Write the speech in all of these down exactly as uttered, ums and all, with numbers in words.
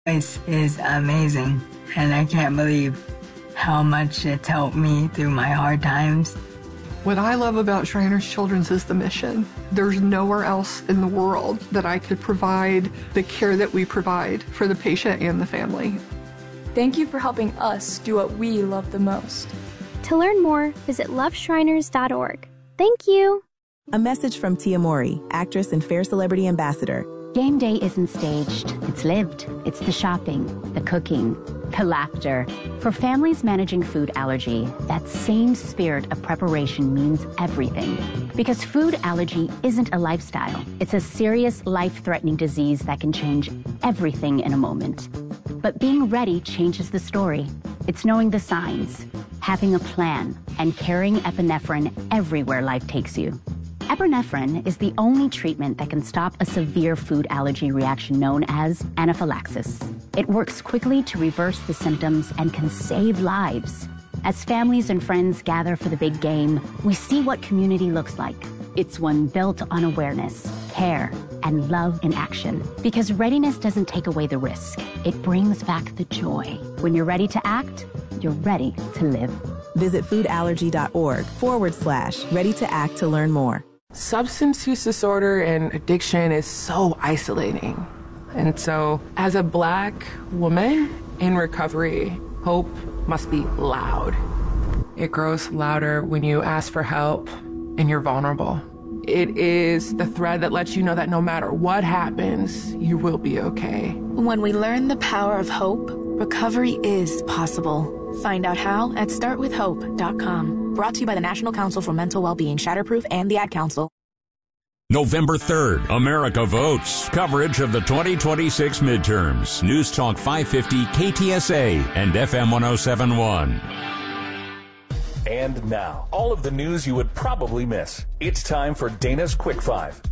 Voice is amazing, and I can't believe how much it's helped me through my hard times. What I love about Shriners Children's is the mission. There's nowhere else in the world that I could provide the care that we provide for the patient and the family. Thank you for helping us do what we love the most. To learn more, visit love shriners dot org. Thank you. A message from Tia Mowry, actress and Fair Celebrity Ambassador. Game day isn't staged, it's lived. It's the shopping, the cooking, the laughter. For families managing food allergy, that same spirit of preparation means everything. Because food allergy isn't a lifestyle. It's a serious, life-threatening disease that can change everything in a moment. But being ready changes the story. It's knowing the signs, having a plan, and carrying epinephrine everywhere life takes you. Epinephrine is the only treatment that can stop a severe food allergy reaction known as anaphylaxis. It works quickly to reverse the symptoms and can save lives. As families and friends gather for the big game, we see what community looks like. It's one built on awareness, care, and love in action. Because readiness doesn't take away the risk. It brings back the joy. When you're ready to act, you're ready to live. Visit foodallergy.org forward slash ready to act to learn more. Substance use disorder and addiction is so isolating. And so, as a Black woman in recovery, hope must be loud. It grows louder when you ask for help and you're vulnerable. It is the thread that lets you know that no matter what happens, you will be okay. When we learn the power of hope, recovery is possible. Find out how at start with hope dot com. Brought to you by the National Council for Mental Wellbeing, Shatterproof, and the Ad Council. November third, America Votes. Coverage of the twenty twenty-six midterms. News Talk five fifty K T S A and F M one oh seven point one. And now, all of the news you would probably miss. It's time for Dana's Quick Five.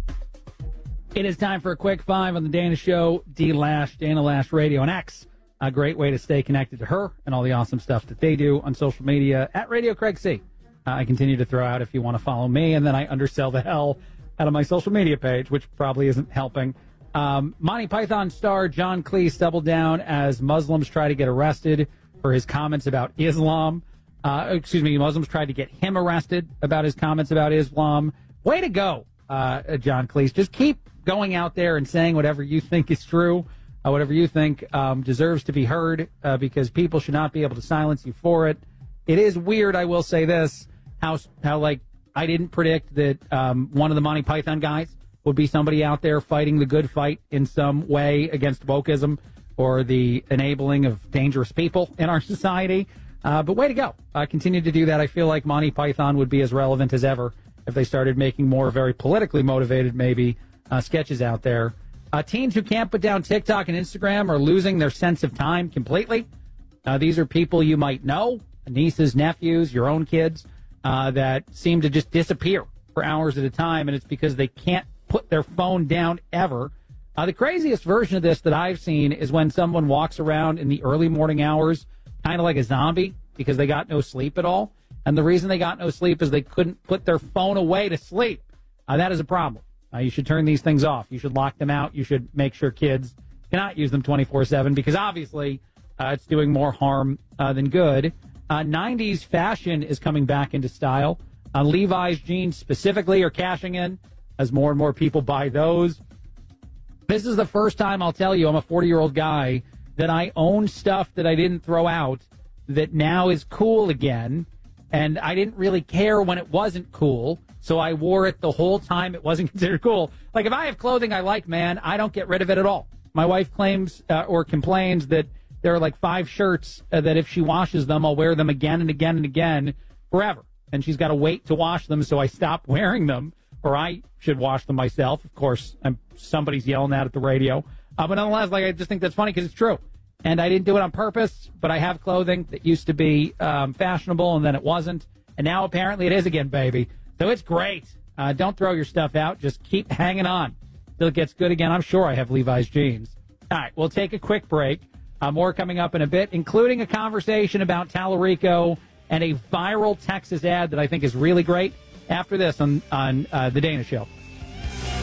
It is time for a Quick Five on the Dana Show. D Lash, Dana Lash Radio and X. A great way to stay connected to her and all the awesome stuff that they do on social media at Radio Craig C. Uh, I continue to throw out if you want to follow me, and then I undersell the hell out of my social media page, which probably isn't helping. Um, Monty Python star John Cleese doubled down as Muslims try to get arrested for his comments about Islam. Uh, excuse me, Muslims tried to get him arrested about his comments about Islam. Way to go, uh, John Cleese. Just keep going out there and saying whatever you think is true. Uh, whatever you think um, deserves to be heard, uh, because people should not be able to silence you for it. It is weird, I will say this, how, how like, I didn't predict that um, one of the Monty Python guys would be somebody out there fighting the good fight in some way against wokeism or the enabling of dangerous people in our society. Uh, but way to go. Uh, continue to do that. I feel like Monty Python would be as relevant as ever if they started making more very politically motivated, maybe, uh, sketches out there. Uh, teens who can't put down TikTok and Instagram are losing their sense of time completely. Uh, these are people you might know, nieces, nephews, your own kids, uh, that seem to just disappear for hours at a time, and it's because they can't put their phone down ever. Uh, the craziest version of this that I've seen is when someone walks around in the early morning hours kind of like a zombie because they got no sleep at all. And the reason they got no sleep is they couldn't put their phone away to sleep. Uh, that is a problem. Uh, you should turn these things off. You should lock them out. You should make sure kids cannot use them twenty-four seven because obviously uh, it's doing more harm uh, than good. Uh, nineties fashion is coming back into style. Uh, Levi's jeans specifically are cashing in as more and more people buy those. This is the first time, I'll tell you, I'm a forty-year-old guy, that I own stuff that I didn't throw out that now is cool again. And I didn't really care when it wasn't cool, so I wore it the whole time it wasn't considered cool. Like, if I have clothing I like, man, I don't get rid of it at all. My wife claims uh, or complains that there are like five shirts uh, that if she washes them, I'll wear them again and again and again forever. And she's got to wait to wash them, so I stop wearing them, or I should wash them myself. Of course, I'm, somebody's yelling that at the radio. Uh, but nonetheless, like, I just think that's funny because it's true. And I didn't do it on purpose, but I have clothing that used to be um, fashionable, and then it wasn't. And now apparently it is again, baby. So it's great. Uh, don't throw your stuff out. Just keep hanging on till it gets good again. I'm sure I have Levi's jeans. All right, we'll take a quick break. Uh, more coming up in a bit, including a conversation about Tallarico and a viral Texas ad that I think is really great after this on, on uh, The Dana Show.